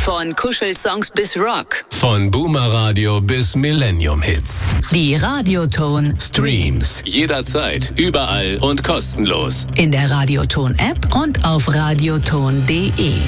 Von Kuschelsongs bis Rock. Von Boomer Radio bis Millennium Hits. Die Radioton Streams. Jederzeit, überall und kostenlos. In der Radioton App und auf radioton.de.